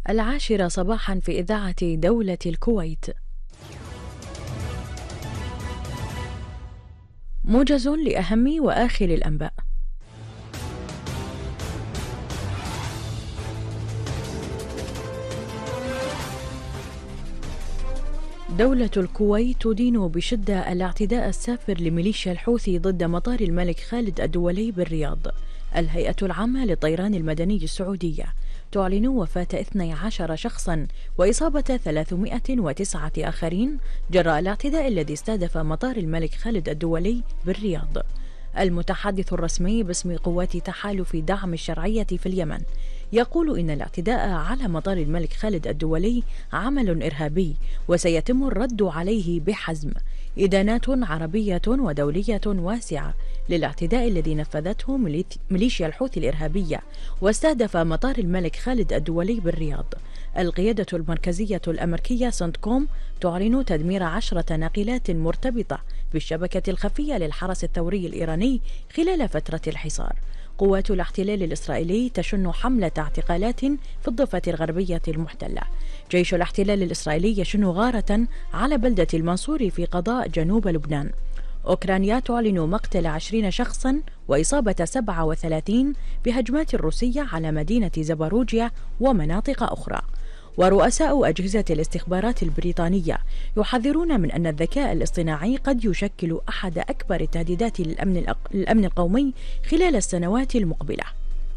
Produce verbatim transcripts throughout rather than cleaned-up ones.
العاشرة صباحا في إذاعة دولة الكويت. موجز لأهم وآخر الأنباء. دولة الكويت تدين بشدة الاعتداء السافر لميليشيا الحوثي ضد مطار الملك خالد الدولي بالرياض. الهيئة العامة للطيران المدني السعودية تعلن وفاة اثني عشر شخصا وإصابة ثلاثمائة وتسعة آخرين جراء الاعتداء الذي استهدف مطار الملك خالد الدولي بالرياض. المتحدث الرسمي باسم قوات تحالف دعم الشرعية في اليمن يقول إن الاعتداء على مطار الملك خالد الدولي عمل إرهابي وسيتم الرد عليه بحزم. إدانات عربية ودولية واسعة للاعتداء الذي نفذته ميليشيا الحوثي الإرهابية واستهدف مطار الملك خالد الدولي بالرياض. القيادة المركزية الأمريكية سنتكوم تعلن تدمير عشرة ناقلات مرتبطة بالشبكة الخفية للحرس الثوري الإيراني خلال فترة الحصار. قوات الاحتلال الإسرائيلي تشن حملة اعتقالات في الضفة الغربية المحتلة. جيش الاحتلال الإسرائيلي يشن غارة على بلدة المنصور في قضاء جنوب لبنان. أوكرانيا تعلن مقتل عشرين شخصا وإصابة سبعة وثلاثين بهجمات روسية على مدينة زباروجيا ومناطق أخرى. ورؤساء أجهزة الاستخبارات البريطانية يحذرون من أن الذكاء الاصطناعي قد يشكل أحد أكبر التهديدات للأمن القومي خلال السنوات المقبلة.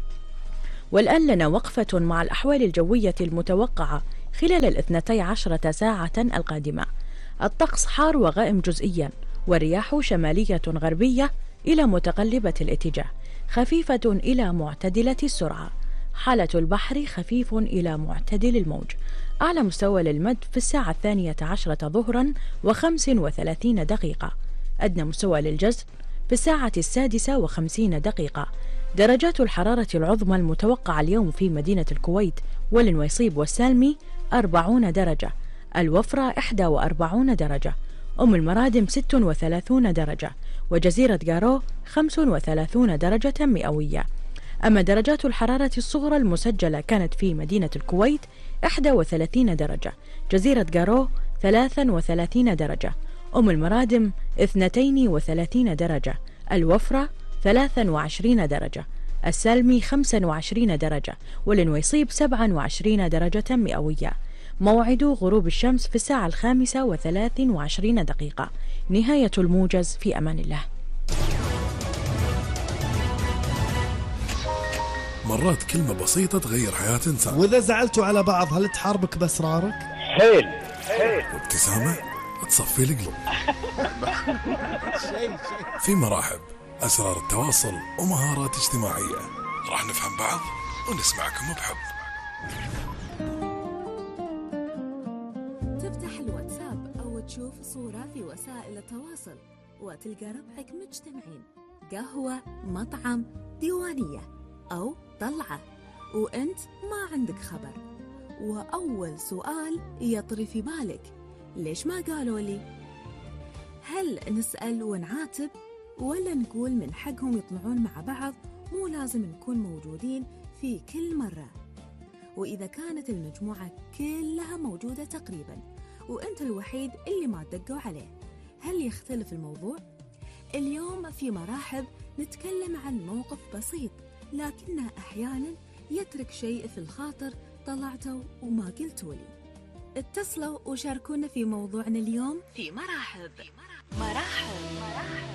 والآن لنا وقفة مع الأحوال الجوية المتوقعة خلال الاثنتي عشرة ساعة القادمة. الطقس حار وغائم جزئيا، والرياح شمالية غربية إلى متقلبة الاتجاه خفيفة إلى معتدلة السرعة. حالة البحر خفيف إلى معتدل الموج. أعلى مستوى للمد في الساعة الثانية عشرة ظهرا وخمس وثلاثين دقيقة. أدنى مستوى للجزر في الساعة السادسة وخمسين دقيقة. درجات الحرارة العظمى المتوقعة اليوم في مدينة الكويت والنويصيب والسالمي أربعون درجة، الوفرة إحدى وأربعين درجة، أم المرادم ست وثلاثين درجة، وجزيرة جارو خمس وثلاثين درجة مئوية. أما درجات الحرارة الصغرى المسجلة كانت في مدينة الكويت إحدى وثلاثين درجة، جزيرة جارو ثلاث وثلاثين درجة، أم المرادم اثنتين وثلاثين درجة، الوفرة ثلاث وعشرين درجة، السالمي خمس وعشرين درجة، والنويصيب سبع وعشرين درجة مئوية. موعد غروب الشمس في الساعة الخامسة وثلاث وعشرين دقيقة. نهاية الموجز، في أمان الله. مرات كلمة بسيطة تغير حياة إنسان. وإذا زعلتوا على بعض هل تحاربك بأسرارك؟ حيل حيل. وابتسامة تصفي القلوب. في مراحب أسرار التواصل ومهارات اجتماعية، راح نفهم بعض ونسمعكم بحب. تفتح الواتساب أو تشوف صورة في وسائل التواصل وتلقى ربعك مجتمعين، قهوة، مطعم، ديوانية أو طلعة، وأنت ما عندك خبر. وأول سؤال يطري في بالك، ليش ما قالوا لي؟ هل نسأل ونعاتب ولا نقول من حقهم يطلعون مع بعض، مو لازم نكون موجودين في كل مرة؟ وإذا كانت المجموعة كلها موجودة تقريبا وأنت الوحيد اللي ما تدقوا عليه، هل يختلف الموضوع؟ اليوم في مراحب نتكلم عن موقف بسيط لكنه أحيانا يترك شيء في الخاطر طلعته وما قلتوا لي. اتصلوا وشاركونا في موضوعنا اليوم في مراحب. مراحب, مراحب.